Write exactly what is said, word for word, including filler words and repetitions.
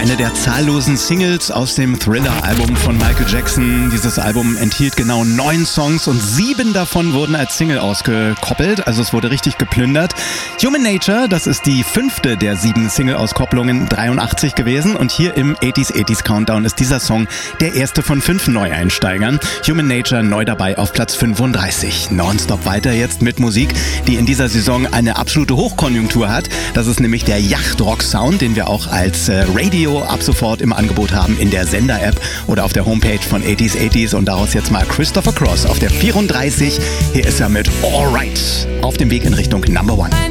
Eine der zahllosen Singles aus dem Thriller-Album von Michael Jackson. Dieses Album enthielt genau neun Songs und sieben davon wurden als Single ausgekoppelt. Also es wurde richtig geplündert. Human Nature, das ist die fünfte der sieben Single-Auskopplungen, dreiundachtzig gewesen. Und hier im achtziger achtziger Countdown ist dieser Song der erste von fünf Neueinsteigern. Human Nature neu dabei auf Platz fünfunddreißig. Nonstop weiter jetzt mit Musik, die in dieser Saison eine absolute Hochkonjunktur hat. Das ist nämlich der Yacht-Rock-Sound, den wir auch als äh, Radio ab sofort im Angebot haben in der Sender-App oder auf der Homepage von achtziger achtziger. Und daraus jetzt mal Christopher Cross auf der vierunddreißig. Hier ist er mit Alright auf dem Weg in Richtung Number One.